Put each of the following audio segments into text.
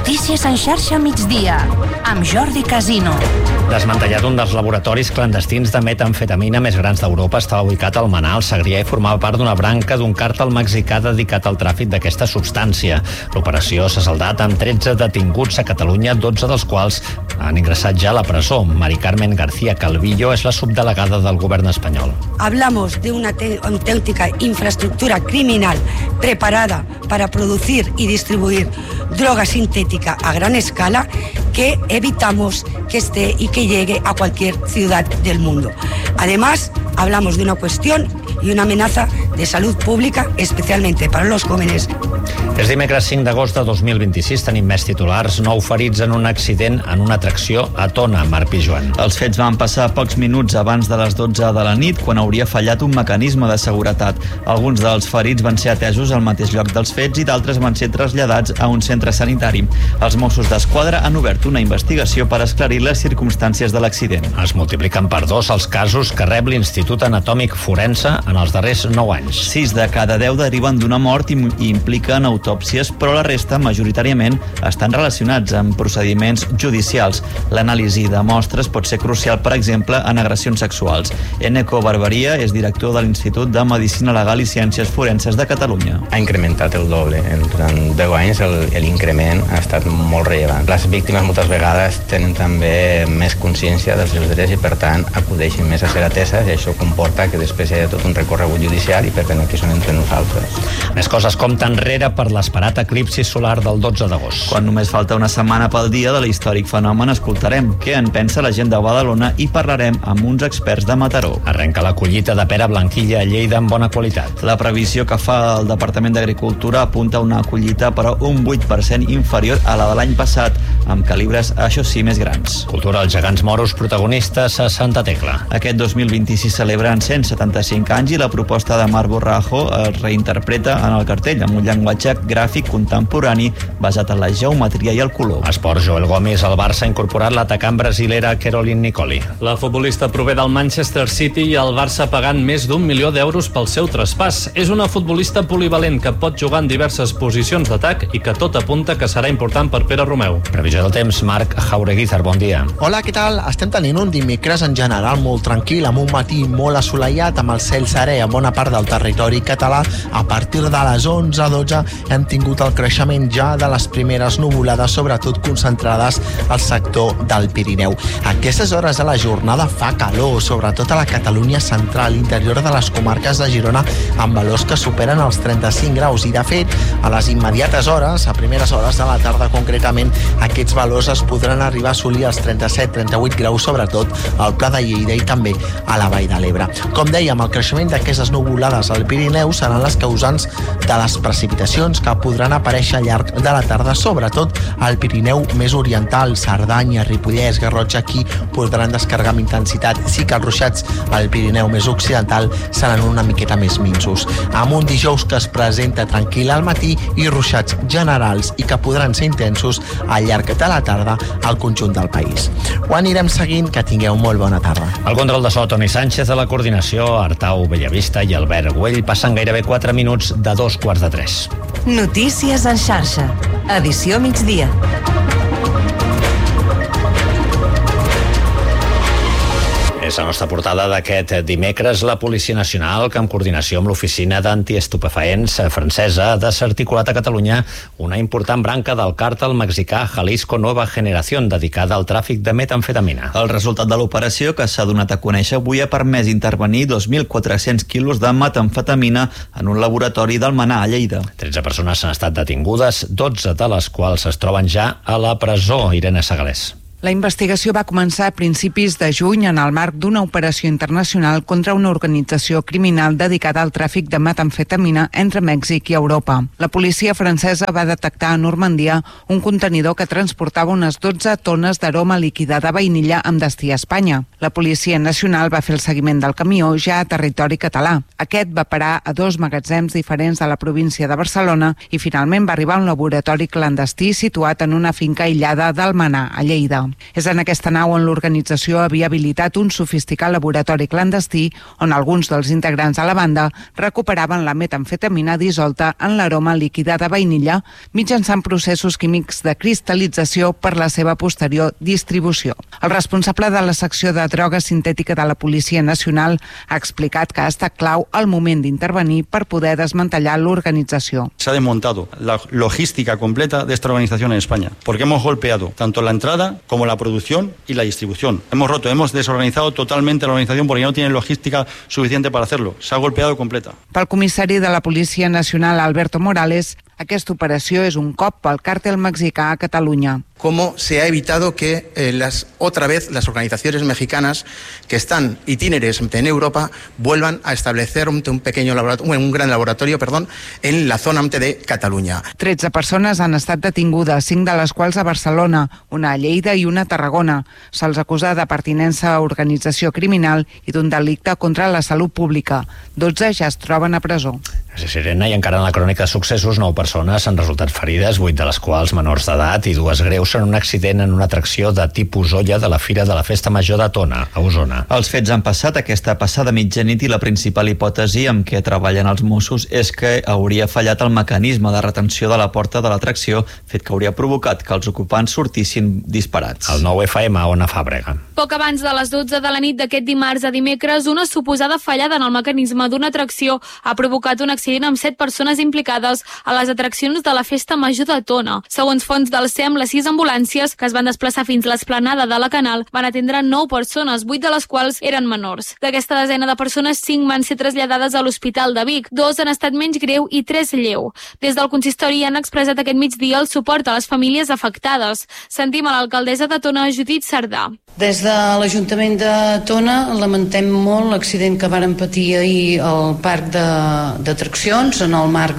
Notícies en xarxa migdia, amb Jordi Casino. Desmantellat un dels laboratoris clandestins de metamfetamina més grans d'Europa, estava ubicat al Almenar, al Segrià, i formava part d'una branca d'un càrtel mexicà dedicat al tràfic d'aquesta substància. L'operació s'ha saldat amb 13 detinguts a Catalunya, 12 dels quals han ingressat ja a la presó. Mari Carmen García Calvillo és la subdelegada del govern espanyol. Hablamos de una auténtica infraestructura criminal preparada para producir y distribuir droga sintética a gran escala que evitamos que esté y que llegue a cualquier ciudad del mundo. Además, hablamos de una cuestión y una amenaza de salud pública, especialmente para los jóvenes. És dimecres 5 d'agost de 2026, tenim més titulars. 9 ferits en un accident en una atracció a Tona, Marc Pijuan. Els fets van passar pocs minuts abans de les 12 de la nit, quan hauria fallat un mecanisme de seguretat. Alguns dels ferits van ser atesos al mateix lloc dels fets i d'altres van ser traslladats a un centre sanitari. Els Mossos d'Esquadra han obert una investigació per esclarir les circumstàncies de l'accident. Es multipliquen per 2 els casos que rep l'Institut Anatòmic Forense en els darrers 9 anys. 6 de cada 10 deriven d'una mort i impliquen autòpsies, però la resta majoritàriament estan relacionats amb procediments judicials. L'anàlisi de mostres pot ser crucial, per exemple, en agressions sexuals. Eneco Barberia és director de l'Institut de Medicina Legal i Ciències Forenses de Catalunya. Ha incrementat el doble. Durant 10 anys l'increment ha estat molt rellevant. Les víctimes moltes vegades tenen també més consciència dels seus drets i, per tant, acudeixen més a ser ateses, i això comporta que després hi ha tot un recorregut judicial i, per tant, aquí són entre nosaltres. Més coses compten enrere per l'esperat eclipsi solar del 12 d'agost. Quan només falta una setmana pel dia de l'històric fenomen, escoltarem què en pensa la gent de Badalona i parlarem amb uns experts de Mataró. Arrenca la collita de pera blanquilla a Lleida amb bona qualitat. La previsió que fa el Departament d'Agricultura apunta a una collita però un 8% inferior a la de l'any passat, amb calibres, això sí, més grans. Cultura, els gegants moros protagonistes a Santa Tecla. Aquest 2026 celebren 175 anys i la proposta de Marc Borrajo es reinterpreta en el cartell amb un llenguatge gràfic contemporani basat en la geometria i el color. Esport, Joel Gómez, el Barça ha incorporat l'atacant brasilera Caroline Nicoli. La futbolista prové del Manchester City i el Barça pagant més d'1 milió d'euros pel seu traspàs. És una futbolista polivalent que pot jugar en diverses posicions d'atac i que tot apunta que serà important per Pere Romeu. Previsió del temps, Marc Jaureguizar, bon dia. Hola, què tal? Estem tenint un dimecres en general molt tranquil, amb un matí molt assolellat, amb el cel serè a bona part del territori català. A partir de les 11-12 hem tingut el creixement ja de les primeres nuvolades, sobretot concentrades al sector del Pirineu. A aquestes hores de la jornada fa calor, sobretot a la Catalunya central, interior de les comarques de Girona, amb valors que superen els 35 graus. I, de fet, a les immediates hores, a primeres hores de la tarda concretament, aquests valors es podran arribar a assolir els 37-38 graus, sobretot al Pla de Lleida i també a la Vall de l'Ebre. Com dèiem, el creixement d'aquestes nuvolades al Pirineu seran les causants de les precipitacions que podran aparèixer al llarg de la tarda, sobretot al Pirineu més oriental, Cerdanya, Ripollès, Garrotxa. Aquí podran descarregar amb intensitat. Sí que els ruixats al Pirineu més occidental seran una miqueta més minsos, amb un dijous que es presenta tranquil al matí i ruixats generals i que podran ser intensos al llarg de la tarda al conjunt del país. Ho anirem seguint, que tingueu molt bona tarda. El control de so, Toni Sánchez, de la coordinació, Artau Bellavista i Albert Güell. Passen gairebé 4 minuts de 2:45. Notícies en xarxa. Edició migdia. És la nostra portada d'aquest dimecres. La Policia Nacional, que en coordinació amb l'Oficina d'Antiestupefaents francesa, ha desarticulat a Catalunya una important branca del càrtel mexicà Jalisco Nueva Generación, dedicada al tràfic de metamfetamina. El resultat de l'operació, que s'ha donat a conèixer avui, ha permès intervenir 2.400 quilos de metamfetamina en un laboratori d'Almenar, a Lleida. 13 persones han estat detingudes, 12 de les quals es troben ja a la presó. Irene Segalés. La investigació va començar a principis de juny en el marc d'una operació internacional contra una organització criminal dedicada al tràfic de metamfetamina entre Mèxic i Europa. La policia francesa va detectar a Normandia un contenidor que transportava unes 12 tones d'aroma líquida de vainilla amb destí a Espanya. La Policia Nacional va fer el seguiment del camió ja a territori català. Aquest va parar a 2 magatzems diferents de la província de Barcelona i finalment va arribar a un laboratori clandestí situat en una finca aïllada d'Almenar, a Lleida. És en aquesta nau on l'organització havia habilitat un sofisticat laboratori clandestí on alguns dels integrants de la banda recuperaven la metamfetamina dissolta en l'aroma líquida de vainilla mitjançant processos químics de cristal·lització per la seva posterior distribució. El responsable de la secció de droga sintètica de la Policia Nacional ha explicat que ha estat clau al moment d'intervenir per poder desmantellar l'organització. Se ha desmontado la logística completa de esta organización en España, porque hemos golpeado tanto la entrada como la producción y la distribución. Hemos desorganizado totalmente la organización porque ya no tienen logística suficiente para hacerlo. Se ha golpeado completa. Pel comissari de la Policia Nacional, Alberto Morales, aquesta operació és un cop pel càrtel mexicà a Catalunya. Cómo se ha evitado que otra vez las organizaciones mexicanas que están itineres en Europa vuelvan a establecer un gran laboratorio en la zona de Catalunya. 13 persones han estat detingudes, 5 de les quals a Barcelona, una a Lleida i una a Tarragona. Se'ls acusa de pertinença a organització criminal i d'un delicte contra la salut pública. 12 ja es troben a presó. Gràcies, Irene. I encara en la crònica de successos, 9 persones han resultat ferides, 8 de les quals menors d'edat i 2 greus en un accident en una atracció de tipus olla de la Fira de la Festa Major de Tona, a Osona. Els fets han passat aquesta passada mitjanit i la principal hipòtesi amb què treballen els Mossos és que hauria fallat el mecanisme de retenció de la porta de l'atracció, fet que hauria provocat que els ocupants sortissin disparats. El 9FM, Ona Fàbrega. Poc abans de les 12 de la nit d'aquest dimarts a dimecres, una suposada fallada en el mecanisme d'una atracció ha provocat un accident amb 7 persones implicades a les atraccions de la Festa Major de Tona. Segons fonts del SEM, les 6 ambulàncies que es van desplaçar fins a l'esplanada de la Canal van atendre 9 persones, 8 de les quals eren menors. D'aquesta desena de persones, 5 van ser traslladades a l'Hospital de Vic, 2 han estat menys greu i 3 lleu. Des del consistori han expressat aquest migdia el suport a les famílies afectades. Sentim a l'alcaldessa de Tona, Judit Sardà. Des de l'Ajuntament de Tona lamentem molt l'accident que varen patir ahir al parc d'atraccions en el marc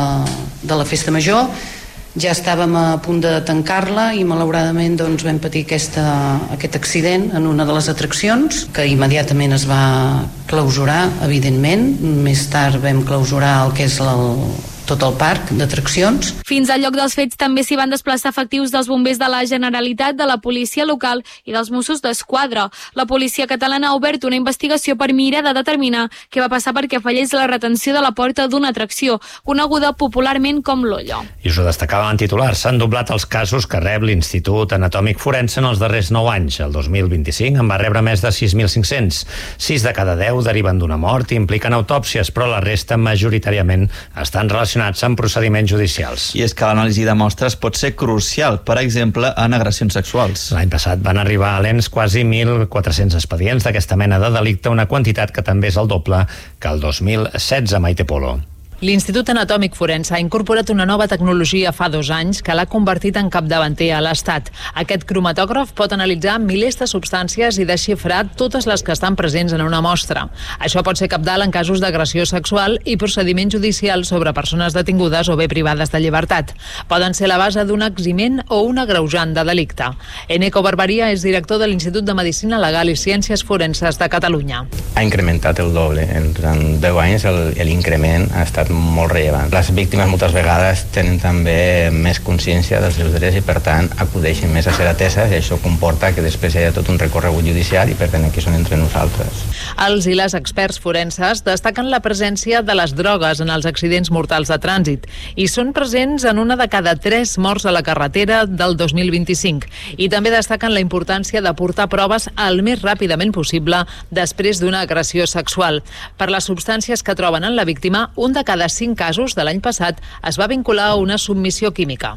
de la Festa Major. Ja estàvem a punt de tancar-la i malauradament vam patir aquest accident en una de les atraccions que immediatament es va clausurar, evidentment. Més tard vam clausurar el que és tot el parc d'atraccions. Fins al lloc dels fets també s'hi van desplaçar efectius dels bombers de la Generalitat, de la policia local i dels Mossos d'Esquadra. La policia catalana ha obert una investigació per mirar de determinar què va passar perquè fallés la retenció de la porta d'una atracció, coneguda popularment com l'olla. I us ho destacàvem en titular. S'han doblat els casos que rep l'Institut Anatòmic Forense en els darrers 9 anys. El 2025 en va rebre més de 6.500. 6 de cada 10 deriven d'una mort i impliquen autòpsies, però la resta majoritàriament estan relacionats amb procediments judicials. I és que l'anàlisi de mostres pot ser crucial, per exemple, en agressions sexuals. L'any passat van arribar a l'ENS quasi 1.400 expedients d'aquesta mena de delicte, una quantitat que també és el doble que el 2016, Maite Polo. L'Institut Anatòmic Forense ha incorporat una nova tecnologia fa 2 anys que l'ha convertit en capdavanter a l'Estat. Aquest cromatògraf pot analitzar milers de substàncies i desxifrar totes les que estan presents en una mostra. Això pot ser cabdal en casos d'agressió sexual i procediments judicials sobre persones detingudes o bé privades de llibertat. Poden ser la base d'un eximent o un agreujant de delicte. Eneco Barberia és director de l'Institut de Medicina Legal i Ciències Forenses de Catalunya. Ha incrementat el doble. En 10 anys l'increment ha estat molt rellevant. Les víctimes moltes vegades tenen també més consciència dels seus drets i per tant acudeixen més a ser ateses i això comporta que després hi ha tot un recorregut judicial i per tant aquí són entre nosaltres. Els i les experts forenses destaquen la presència de les drogues en els accidents mortals de trànsit i són presents en una de cada 3 morts a la carretera del 2025 i també destaquen la importància de portar proves el més ràpidament possible després d'una agressió sexual. Per les substàncies que troben en la víctima, un de cada 5 casos de l'any passat es va vincular a una submissió química.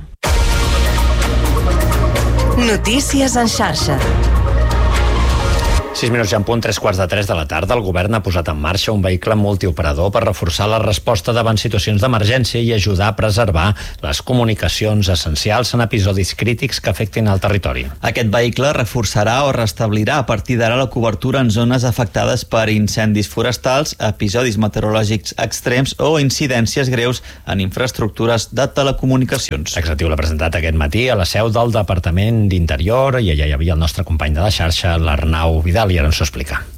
Notícies en xarxa. 6 minuts ja en punt, 3:15 de la tarda. El govern ha posat en marxa un vehicle multioperador per reforçar la resposta davant situacions d'emergència i ajudar a preservar les comunicacions essencials en episodis crítics que afectin el territori. Aquest vehicle reforçarà o restablirà a partir d'ara la cobertura en zones afectades per incendis forestals, episodis meteorològics extrems o incidències greus en infraestructures de telecomunicacions. L'executiu l'ha presentat aquest matí a la seu del Departament d'Interior i allà hi havia el nostre company de la xarxa, l'Arnau Vidal, i ara ens ho explica.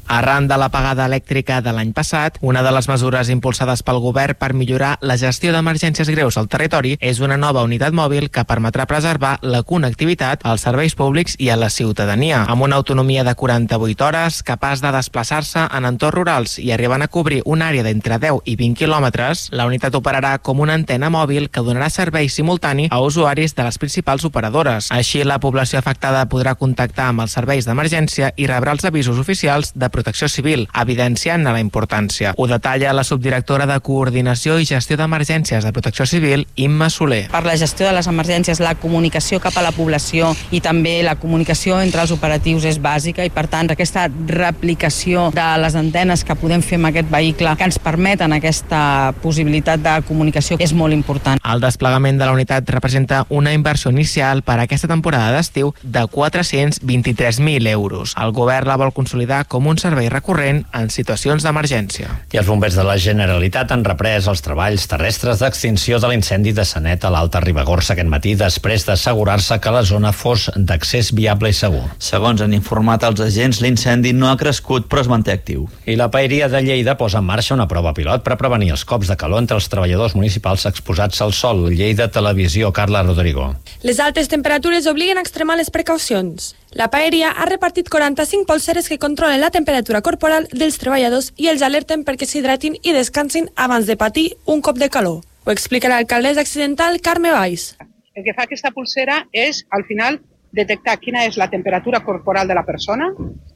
Arran de l'apagada elèctrica de l'any passat, una de les mesures impulsades pel govern per millorar la gestió d'emergències greus al territori és una nova unitat mòbil que permetrà preservar la connectivitat als serveis públics i a la ciutadania. Amb una autonomia de 48 hores, capaç de desplaçar-se en entorns rurals i arribant a cobrir una àrea d'entre 10 i 20 quilòmetres, la unitat operarà com una antena mòbil que donarà servei simultani a usuaris de les principals operadores. Així, la població afectada podrà contactar amb els serveis d'emergència i rebrà els avisos oficials de Protecció Civil, evidenciant la importància. Ho detalla la subdirectora de Coordinació i Gestió d'Emergències de Protecció Civil, Imma Soler. Per la gestió de les emergències, la comunicació cap a la població i també la comunicació entre els operatius és bàsica i, per tant, aquesta replicació de les antenes que podem fer amb aquest vehicle que ens permeten aquesta possibilitat de comunicació és molt important. El desplegament de la unitat representa una inversió inicial per a aquesta temporada d'estiu de 423.000 euros. El govern la vol consolidar com un servei recurrent en situacions d'emergència. I els bombers de la Generalitat han reprès els treballs terrestres d'extinció de l'incendi de Sanet a l'Alta Ribagorça aquest matí, després d'assegurar-se que la zona fos d'accés viable i segur. Segons han informat els agents, l'incendi no ha crescut però es manté actiu. I la Paeria de Lleida posa en marxa una prova pilot per prevenir els cops de calor entre els treballadors municipals exposats al sol. Lleida Televisió, Carla Rodrigo. Les altes temperatures obliguen a extremar les precaucions. La Paeria ha repartit 45 polseres que controlen la temperatura corporal dels treballadors i els alerten perquè s'hidratin i descansin abans de patir un cop de calor. Ho explica l'alcaldessa accidental Carme Valls. El que fa aquesta pulsera és, al final, detectar quina és la temperatura corporal de la persona.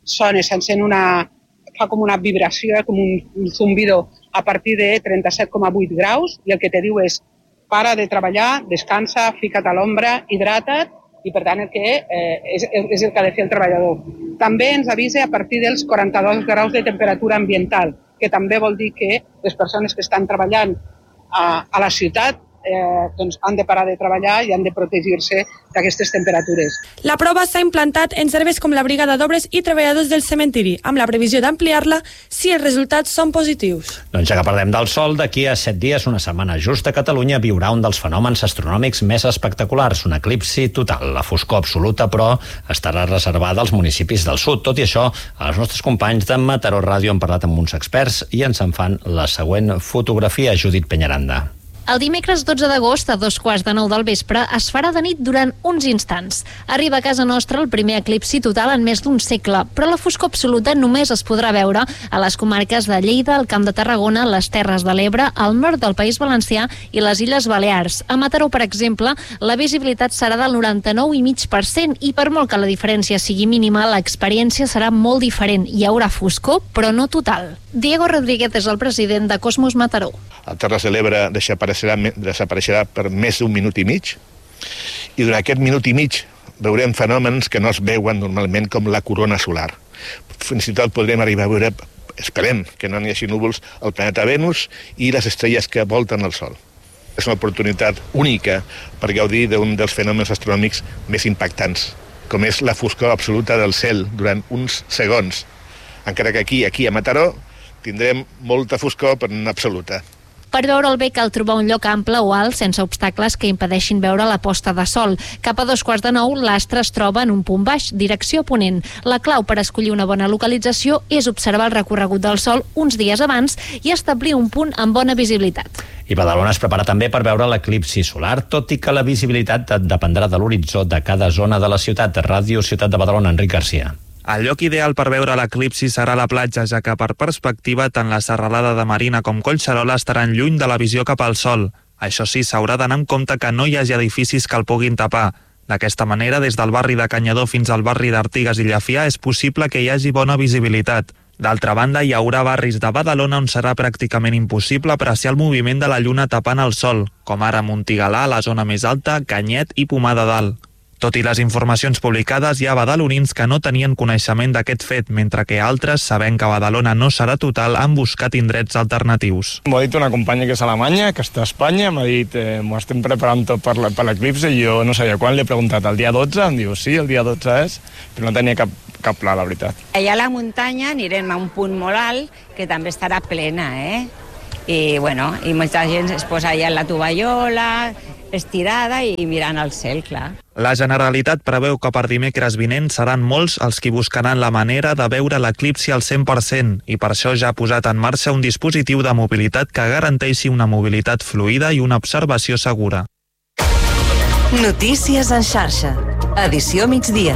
Fa com una vibració, com un zumbido a partir de 37,8 graus i el que te diu és para de treballar, descansa, fica't a l'ombra, hidrata't i per tant és el que ha de fer el treballador. També ens avisa a partir dels 42 graus de temperatura ambiental, que també vol dir que les persones que estan treballant a la ciutat han de parar de treballar i han de protegir-se d'aquestes temperatures. La prova s'ha implantat en serveis com la brigada d'obres i treballadors del cementiri, amb la previsió d'ampliar-la si els resultats són positius. Doncs ja que parlem del sol, d'aquí a 7 dies, una setmana justa, Catalunya viurà un dels fenòmens astronòmics més espectaculars, un eclipsi total. La foscor absoluta, però, estarà reservada als municipis del sud. Tot i això, els nostres companys de Mataró Ràdio han parlat amb uns experts i ens en fan la següent fotografia. Judit Peñaranda. El dimecres 12 d'agost, a 8:45 del vespre, es farà de nit durant uns instants. Arriba a casa nostra el primer eclipsi total en més d'un segle, però la foscor absoluta només es podrà veure a les comarques de Lleida, el Camp de Tarragona, les Terres de l'Ebre, el nord del País Valencià i les Illes Balears. A Mataró, per exemple, la visibilitat serà del 99,5% i per molt que la diferència sigui mínima, l'experiència serà molt diferent. Hi haurà foscor, però no total. Diego Rodríguez és el president de Cosmos Mataró. A Terres de l'Ebre desapareixerà per més d'un minut i mig i durant aquest minut i mig veurem fenòmens que no es veuen normalment com la corona solar. Fins i tot podrem arribar a veure, esperem que no n'hi hagi núvols, el planeta Venus i les estrelles que volten el Sol. És una oportunitat única per gaudir d'un dels fenòmens astronòmics més impactants, com és la foscor absoluta del cel durant uns segons. Encara que aquí a Mataró, tindrem molta foscor, però no absoluta. Per veure'l bé cal trobar un lloc ample o alt, sense obstacles que impedeixin veure la posta de sol. Cap a 8:45, l'astre es troba en un punt baix, direcció ponent. La clau per escollir una bona localització és observar el recorregut del sol uns dies abans i establir un punt amb bona visibilitat. I Badalona es prepara també per veure l'eclipsi solar, tot i que la visibilitat dependrà de l'horitzó de cada zona de la ciutat. Ràdio Ciutat de Badalona, Enric Garcia. El lloc ideal per veure l'eclipsi serà la platja, ja que per perspectiva tant la serralada de Marina com Collserola estaran lluny de la visió cap al sol. Això sí, s'haurà d'anar en compte que no hi hagi edificis que el puguin tapar. D'aquesta manera, des del barri de Canyadó fins al barri d'Artigues i Llafià és possible que hi hagi bona visibilitat. D'altra banda, hi haurà barris de Badalona on serà pràcticament impossible apreciar el moviment de la lluna tapant el sol, com ara Montigalà, la zona més alta, Canyet i Pomar de Dalt. Tot i les informacions publicades, hi ha badalonins que no tenien coneixement d'aquest fet, mentre que altres, sabent que Badalona no serà total, han buscat indrets alternatius. M'ho ha dit una companya que és a Alemanya, que està a Espanya, m'ha dit m'ho estem preparant tot per l'eclipsi i jo no sabia quan, li he preguntat el dia 12, em diu sí, el dia 12 és, però no tenia cap pla, la veritat. Allà a la muntanya anirem a un punt molt alt que també estarà plena, I molta gent es posa allà en la tovallola estirada i mirant el cel, clar. La Generalitat preveu que per dimecres vinent seran molts els qui buscaran la manera de veure l'eclipsi al 100% i per això ja ha posat en marxa un dispositiu de mobilitat que garanteixi una mobilitat fluida i una observació segura. Notícies en xarxa. Edició migdia.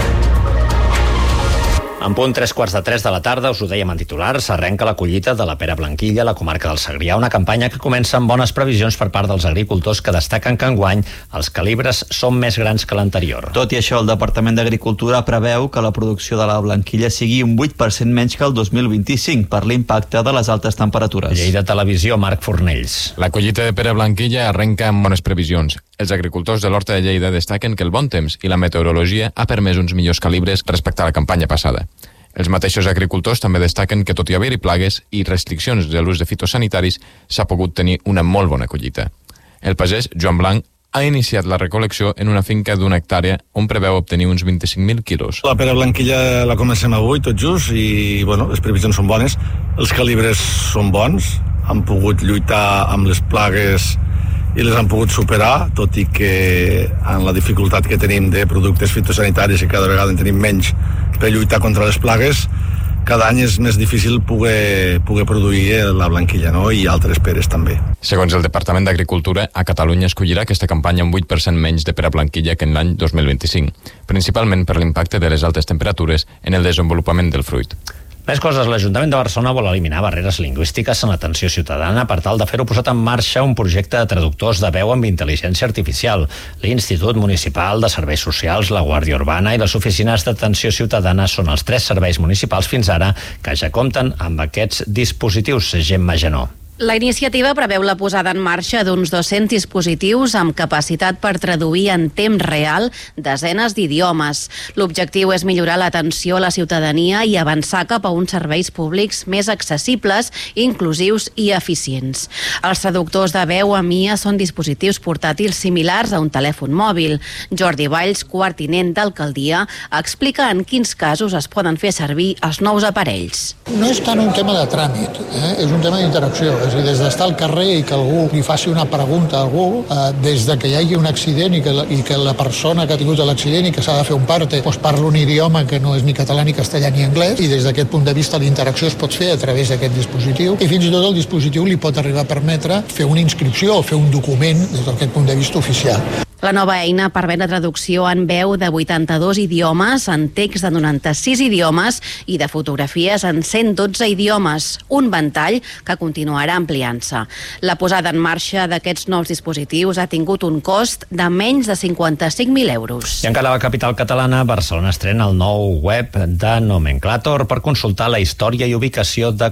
En punt 3:15 de la tarda, us ho dèiem en titular, s'arrenca la collita de la pera blanquilla a la comarca del Segrià, una campanya que comença amb bones previsions per part dels agricultors que destaquen que enguany els calibres són més grans que l'anterior. Tot i això, el Departament d'Agricultura preveu que la producció de la blanquilla sigui un 8% menys que el 2025 per l'impacte de les altes temperatures. Lleida Televisió, Marc Fornells. La collita de pera blanquilla arrenca amb bones previsions. Els agricultors de l'Horta de Lleida destaquen que el bon temps i la meteorologia ha permès uns millors calibres respecte a la campanya passada. Els mateixos agricultors també destaquen que tot i haver-hi plagues i restriccions de l'ús de fitosanitaris s'ha pogut tenir una molt bona collita. El pagès Joan Blanc ha iniciat la recol·lecció en una finca d'una hectàrea on preveu obtenir uns 25.000 quilos. La pera blanquilla la comencem avui tot just i les previsions són bones, els calibres són bons, han pogut lluitar amb les plagues i les han pogut superar, tot i que en la dificultat que tenim de productes fitosanitaris i cada vegada en tenim menys per lluitar contra les plagues, cada any és més difícil poder produir la blanquilla, no? I altres peres també. Segons el Departament d'Agricultura, a Catalunya es collirà aquesta campanya amb 8% menys de pera blanquilla que en l'any 2025, principalment per l'impacte de les altes temperatures en el desenvolupament del fruit. Més coses, l'Ajuntament de Barcelona vol eliminar barreres lingüístiques en l'atenció ciutadana per tal de fer-ho posat en marxa un projecte de traductors de veu amb intel·ligència artificial. L'Institut Municipal de Serveis Socials, la Guàrdia Urbana i les oficines d'atenció ciutadana són els 3 serveis municipals fins ara que ja compten amb aquests dispositius. Gemma Genó. La iniciativa preveu la posada en marxa d'uns 200 dispositius amb capacitat per traduir en temps real desenes d'idiomes. L'objectiu és millorar l'atenció a la ciutadania i avançar cap a uns serveis públics més accessibles, inclusius i eficients. Els traductors de veu a MIA són dispositius portàtils similars a un telèfon mòbil. Jordi Valls, quart tinent d'alcaldia, explica en quins casos es poden fer servir els nous aparells. No és tant un tema de tràmit, és un tema d'interacció. És a dir, des d'estar al carrer i que algú li faci una pregunta a algú, des de que hi hagi un accident i que la persona que ha tingut l'accident i que s'ha de fer un parte parla un idioma que no és ni català ni castellà ni anglès, i des d'aquest punt de vista la interacció es pot fer a través d'aquest dispositiu, i fins i tot el dispositiu li pot arribar a permetre fer una inscripció o fer un document des d'aquest punt de vista oficial. La nova eina permet la traducció en veu de 82 idiomes, en text de 96 idiomes i de fotografies en 112 idiomes, un ventall que continuarà ampliant-se. La posada en marxa d'aquests nous dispositius ha tingut un cost de menys de 55.000 euros. I encara a la capital catalana, Barcelona estrena el nou web de Nomenclator per consultar la història i ubicació de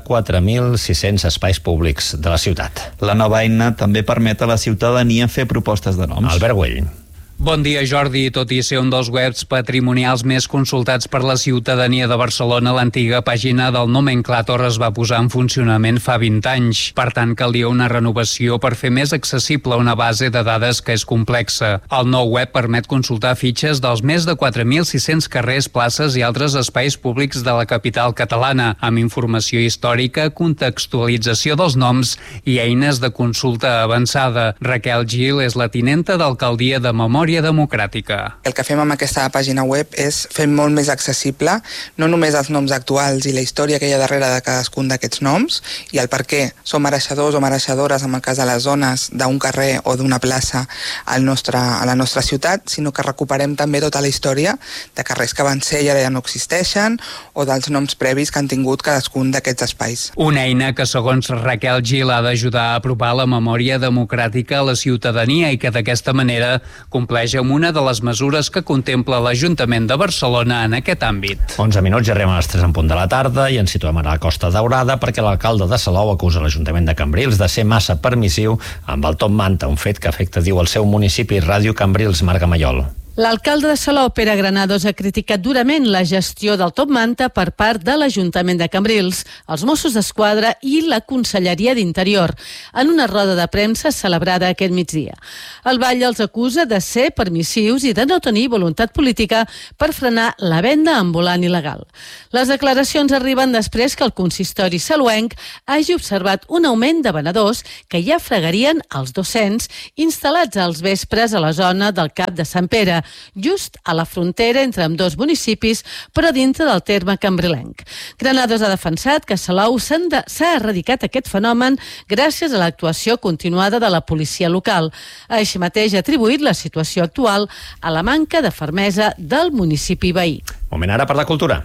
4.600 espais públics de la ciutat. La nova eina també permet a la ciutadania fer propostes de noms. Albert Güell. Bon dia, Jordi. Tot i ser un dels webs patrimonials més consultats per la ciutadania de Barcelona, l'antiga pàgina del Nomenclator es va posar en funcionament fa 20 anys. Per tant, calia una renovació per fer més accessible una base de dades que és complexa. El nou web permet consultar fitxes dels més de 4.600 carrers, places i altres espais públics de la capital catalana, amb informació històrica, contextualització dels noms i eines de consulta avançada. Raquel Gil és la tinenta d'alcaldia de Memòria Democràtica. El que fem amb aquesta pàgina web és fer molt més accessible no només els noms actuals i la història que hi ha darrere de cadascun d'aquests noms i el per què som mereixedors o mereixedores en el cas de les zones d'un carrer o d'una plaça a la nostra ciutat, sinó que recuperem també tota la història de carrers que van ser i ara ja no existeixen o dels noms previs que han tingut cadascun d'aquests espais. Una eina que, segons Raquel Gil, ha d'ajudar a apropar la memòria democràtica a la ciutadania i que d'aquesta manera compleix amb una de les mesures que contempla l'Ajuntament de Barcelona en aquest àmbit. 11 minuts, ja arribem a les 3 en punt de la tarda i ens situem a la Costa Daurada perquè l'alcalde de Salou acusa l'Ajuntament de Cambrils de ser massa permissiu amb el top manta, un fet que afecta, diu, el seu municipi. Ràdio Cambrils, Marc Mallol. L'alcalde de Salou, Pere Granados, ha criticat durament la gestió del Top Manta per part de l'Ajuntament de Cambrils, els Mossos d'Esquadra i la Conselleria d'Interior, en una roda de premsa celebrada aquest migdia. El Batlle els acusa de ser permissius i de no tenir voluntat política per frenar la venda ambulant il·legal. Les declaracions arriben després que el consistori saluenc hagi observat un augment de venedors que ja fregarien els 200 instal·lats als vespres a la zona del Cap de Sant Pere, just a la frontera entre ambdós municipis, però dintre del terme cambrilenc. Granados ha defensat que a Salou s'ha erradicat aquest fenomen gràcies a l'actuació continuada de la policia local. Així mateix ha atribuït la situació actual a la manca de fermesa del municipi veí. Moment ara per la cultura.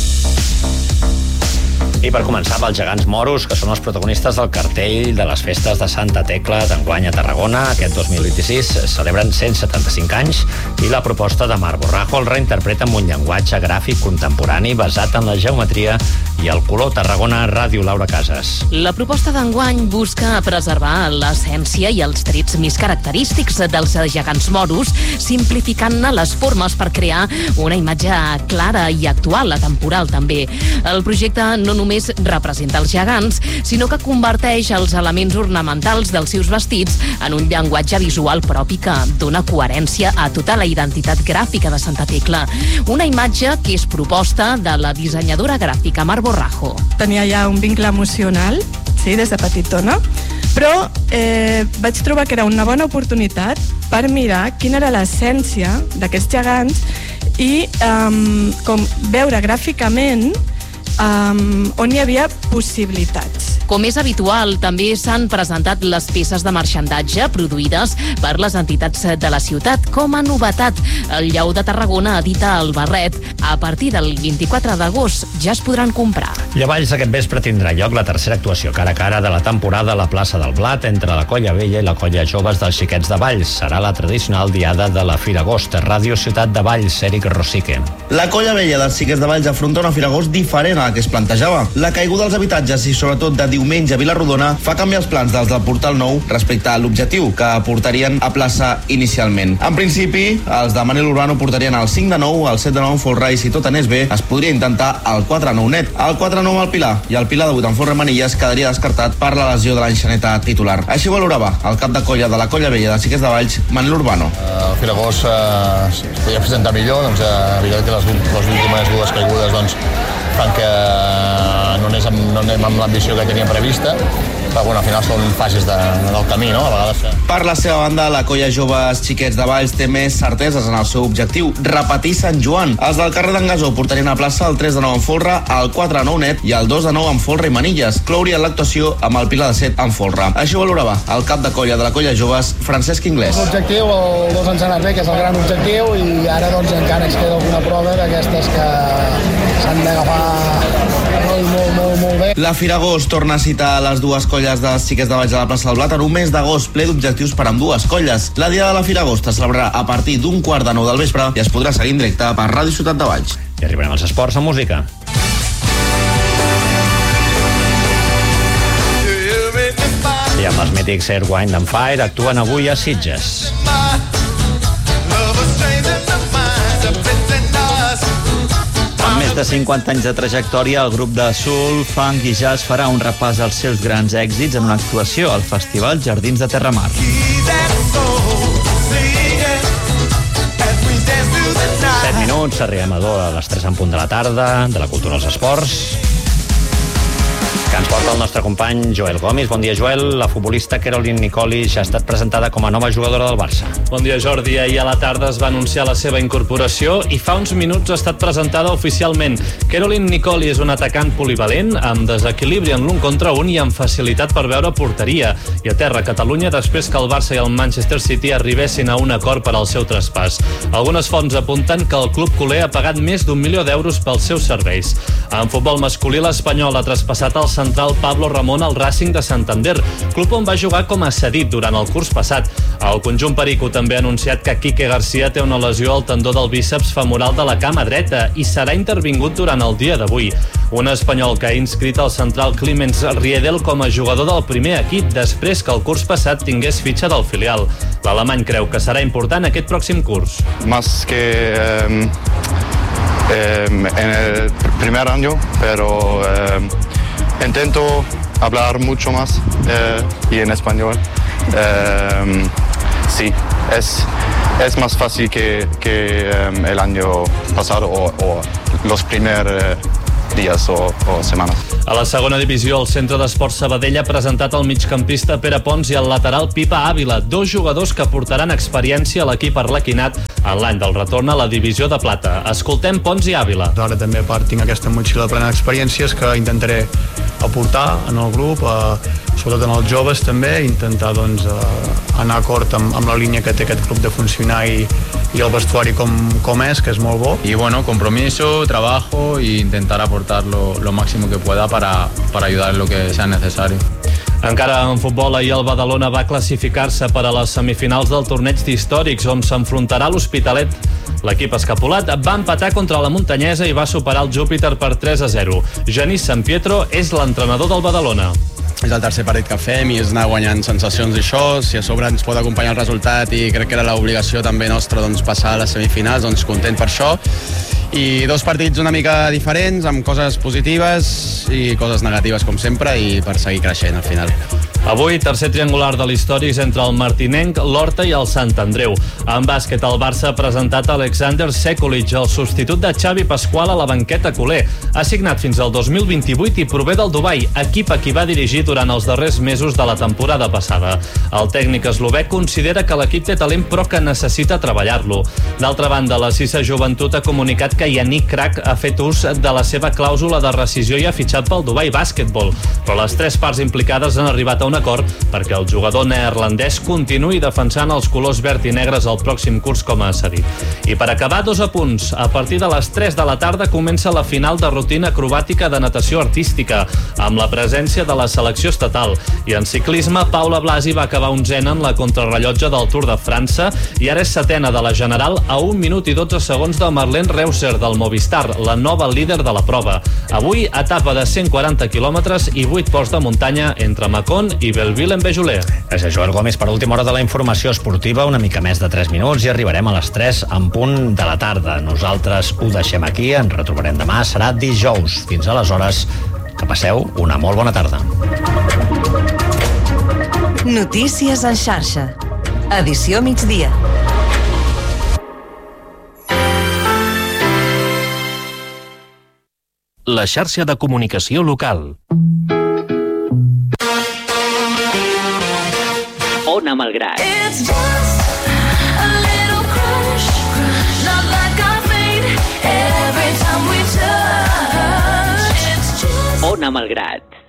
I per començar, pels gegants moros, que són els protagonistes del cartell de les festes de Santa Tecla d'enguany a Tarragona. Aquest 2026 celebren 175 anys i la proposta de Mar Borrajo el reinterpreta amb un llenguatge gràfic contemporani basat en la geometria i el color. Tarragona, Ràdio, Laura Casas. La proposta d'enguany busca preservar l'essència i els trets més característics dels gegants moros, simplificant-ne les formes per crear una imatge clara i actual, atemporal també. El projecte no només representa els gegants, sinó que converteix els elements ornamentals dels seus vestits en un llenguatge visual propi que dona coherència a tota la identitat gràfica de Santa Tecla. Una imatge que és proposta de la dissenyadora gràfica Mar Borrajo. Tenia ja un vincle emocional, sí, des de petitona, però vaig trobar que era una bona oportunitat per mirar quina era l'essència d'aquests gegants i com veure gràficament on hi havia possibilitats. Com és habitual, també s'han presentat les peces de marxandatge produïdes per les entitats de la ciutat. Com a novetat, el Lleó de Tarragona edita el barret. A partir del 24 d'agost ja es podran comprar. I a Valls aquest vespre tindrà lloc la tercera actuació cara a cara de la temporada a la plaça del Blat entre la Colla Vella i la Colla Joves dels Xiquets de Valls. Serà la tradicional diada de la Fira Agost. Ràdio Ciutat de Valls, Eric Rosique. La Colla Vella dels Xiquets de Valls afronta una Fira Agost diferent a la que es plantejava. La caiguda dels habitatges i sobretot de diumenge a Vila-rodona fa canviar els plans dels del Portal Nou respecte a l'objectiu que portarien a plaça inicialment. En principi, els de Manel Urbano portarien el 5 de 9, el 7 de 9 en folre i si tot anés bé, es podria intentar el 4-9 net. El 4-9 al Pilar i el Pilar de 8 en folre Manilles quedaria descartat per la lesió de l'enxaneta titular. Així valorava el cap de colla de la Colla Vella de Xiquets de Valls, Manel Urbano. El Fira Agost es podia presentar millor, doncs evidentment que les últimes dues caigudes doncs, fan que no anem amb l'ambició que teníem prevista, però bueno, al final són fases del camí, no? A vegades... Per la seva banda, la Colla Joves Xiquets de Valls té més certeses en el seu objectiu, repetir Sant Joan. Els del carrer d'en Gasó portarien a plaça el 3 de 9 en folre, el 4 de 9 net i el 2 de 9 en folre i manilles. Clourien l'actuació amb el Pilar de 7 en folre. Així valorava el cap de colla de la Colla Joves, Francesc Inglés. L'objectiu, el 2 ens ha anat bé, que és el gran objectiu, i ara doncs encara ens queda alguna prova d'aquestes que s'han d'agafar molt bé. La Fira Agost torna a citar les dues colles dels Xiquets de Valls a la plaça del Blat en un mes d'agost ple d'objectius per amb dues colles. La Diada de la Fira Agost es celebrarà a partir d'un 8:45 del vespre i es podrà seguir en directe per Ràdio Ciutat de Valls. I arribarem als esports amb música. I amb els mítics Air, Wind and Fire actuen avui a Sitges. Amb més de 50 anys de trajectòria, el grup de soul, funk i jazz farà un repàs als seus grans èxits en una actuació al Festival Jardins de Terramar. 7 minuts, arribem a les 3 en punt de la tarda, de la cultura als esports, que ens porta el nostre company Joel Gomis. Bon dia, Joel. La futbolista Caroline Nicoli ja ha estat presentada com a nova jugadora del Barça. Bon dia, Jordi. Ahir a la tarda es va anunciar la seva incorporació i fa uns minuts ha estat presentada oficialment. Caroline Nicoli és un atacant polivalent, amb desequilibri en l'1 contra 1 i amb facilitat per veure porteria. I aterra a Catalunya després que el Barça i el Manchester City arribessin a un acord per al seu traspàs. Algunes fonts apunten que el club culer ha pagat més d'1 milió d'euros pels seus serveis. En futbol masculí, l'Espanyol ha traspassat al central Pablo Ramón al Racing de Santander, club on va jugar com a cedit durant el curs passat. El conjunt perico també ha anunciat que Quique García té una lesió al tendó del bíceps femoral de la cama dreta i serà intervingut durant el dia d'avui. Un espanyol que ha inscrit el central Clemens Riedel com a jugador del primer equip després que el curs passat tingués fitxa del filial. L'alemany creu que serà important aquest pròxim curs. Más que en el primer año, pero intento hablar mucho más y en español. Sí, es más fácil que el año pasado o los primeros dies o setmanes. A la segona divisió, el Centre d'Esports Sabadell ha presentat el migcampista Pere Pons i el lateral Pipa Ávila, dos jugadors que portaran experiència a l'equip arlequinat en l'any del retorn a la divisió de plata. Escoltem Pons i Àvila. Ara també a part tinc aquesta motxilla plena d'experiències que intentaré aportar en el grup, sobretot en els joves també, intentar anar acord amb la línia que té aquest club de funcionar i el vestuari com és, que és molt bo. Y bueno, compromiso, trabajo e intentar aportar lo máximo que pueda para ayudar en lo que sea necesario. Encara en futbol, ahir el Badalona va classificar-se per a les semifinals del torneig d'històrics, on s'enfrontarà l'Hospitalet. L'equip escapulat va empatar contra la Muntanyesa i va superar el Júpiter per 3-0. Genís Sampietro és l'entrenador del Badalona. És el tercer partit que fem i és anar guanyant sensacions d'això. Si a sobre ens pot acompanyar el resultat i crec que era l'obligació també nostra passar a les semifinals, content per això. I dos partits una mica diferents, amb coses positives i coses negatives com sempre, i per seguir creixent al final. Avui, tercer triangular de l'Històrics entre el Martinenc, l'Horta i el Sant Andreu. En bàsquet, el Barça ha presentat Alexander Sekulic, el substitut de Xavi Pasqual a la banqueta culer. Ha signat fins al 2028 i prové del Dubai, equip a qui va dirigir durant els darrers mesos de la temporada passada. El tècnic eslovè considera que l'equip té talent però que necessita treballar-lo. D'altra banda, la Sisa Joventut ha comunicat que Yannick Crac ha fet ús de la seva clàusula de rescisió i ha fitxat pel Dubai Basketball, però les tres parts implicades han arribat a un acord perquè el jugador neerlandès continuï defensant els colors verd i negres el pròxim curs com a cedit. I per acabar, 2 apunts. A partir de les 3 de la tarda comença la final de rutina acrobàtica de natació artística, amb la presència de la selecció estatal. I en ciclisme, Paula Blasi va acabar 11a en la contrarrellotge del Tour de França i ara és 7a de la general a 1 minut i 12 segons de Marlene Reusser del Movistar, la nova líder de la prova. Avui, etapa de 140 quilòmetres i 8 ports de muntanya entre Mâcon i Belleville-en-Béjolais. Gràcies, Joel Gómez. Per última hora de la informació esportiva, una mica més de 3 minuts i arribarem a les 3 en punt de la tarda. Nosaltres ho deixem aquí, ens retrobarem demà, serà dijous. Fins aleshores, que passeu una molt bona tarda. Notícies en xarxa. Edició migdia. La xarxa de comunicació local. Ona Malgrat. Ona Malgrat.